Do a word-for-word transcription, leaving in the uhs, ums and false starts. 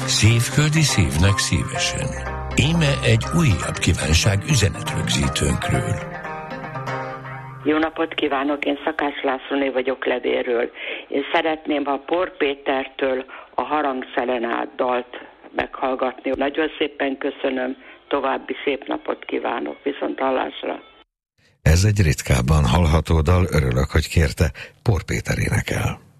Szívföldi szívnek szívesen. Íme egy újabb kívánság üzenetrögzítőnkről. Jó napot kívánok, én Szakás Lászlóné vagyok Levérről. Én szeretném, ha Por Pétertől a Harangszelen át dalt meghallgatni. Nagyon szépen köszönöm, további szép napot kívánok, viszont hallásra. Ez egy ritkábban hallható dal, örülök, hogy kérte, Por Péter énekel.